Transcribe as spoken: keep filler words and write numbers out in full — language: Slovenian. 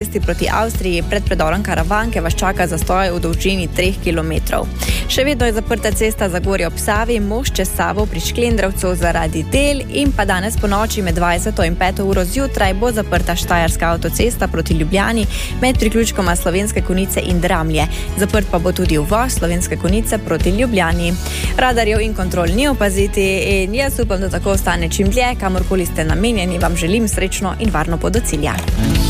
cesti proti Avstriji pred predorom Karavanke vas čaka zastoj v dolžini treh kilometrov. Še vedno je zaprta cesta Zagorje ob Savi, most čez Savo pri Šklendravcu zaradi del in pa danes po noči med dvajseto in peto uro zjutraj bo zaprta Štajerska avtocesta proti Ljubljani med priključkoma Slovenske Konjice in Dramlje. Zaprt pa bo tudi uvoz Slovenske Konjice proti Ljubljani. Radarjev in kontrol ni opaziti in jaz upam, da tako ostane čim dlje, kamorkoli ste namenjeni, vam želim srečno in varno pot do cilja.